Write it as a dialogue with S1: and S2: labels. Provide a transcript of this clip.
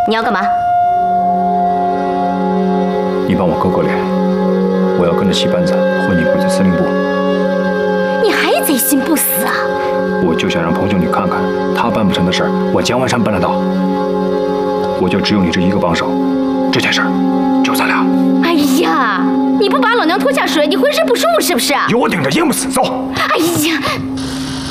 S1: 你要干嘛？
S2: 你帮我割割脸，我要跟着戏班子混进鬼子司令部。
S1: 你还贼心不死啊！
S2: 我就想让彭秀女看看，她办不成的事儿，我江万山办得到。我就只有你这一个帮手，这件事儿就咱俩。
S1: 哎呀，你不把老娘拖下水，你浑身不舒服是不是？
S2: 有我顶着，硬不死。走。
S1: 哎呀！